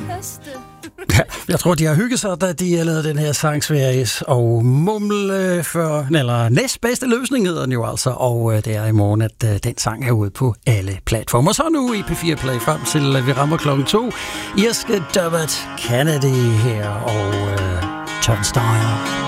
Ja, jeg tror, de har hygget sig, da de har lavet den her sang Sveriges og mumle for, eller næstbedste løsning hedder den jo altså, og det er i morgen, at den sang er ude på alle platformer. Så nu i P4 Play frem til vi rammer klokken 2. Irske Dermot Kennedy her og Turnstile.